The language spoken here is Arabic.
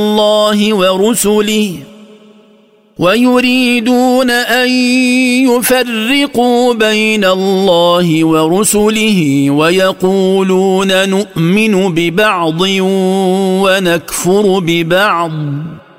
الله ورسله ويريدون أن يفرقوا بين الله ورسله ويقولون نؤمن ببعض ونكفر ببعض